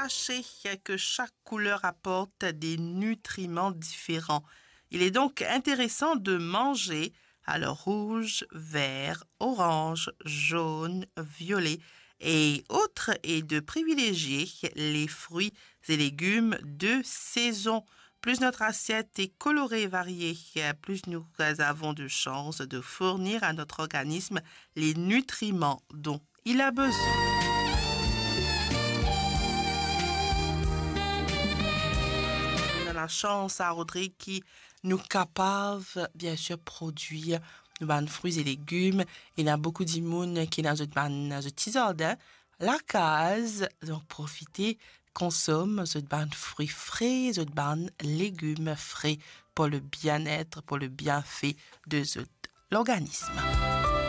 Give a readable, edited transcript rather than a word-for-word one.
sachez que chaque couleur apporte des nutriments différents. Il est donc intéressant de manger alors rouge, vert, orange, jaune, violet et autres et de privilégier les fruits et légumes de saison. Plus notre assiette est colorée et variée, plus nous avons de chances de fournir à notre organisme les nutriments dont il a besoin. On a la chance à Rodrigue qui nous capable, bien sûr, produire de fruits et légumes. Il y a beaucoup d'immunes qui dans ce tisordin. La case, donc profitez, consomme ce fruits frais, ce légumes frais pour le bien-être, pour le bienfait de l'organisme.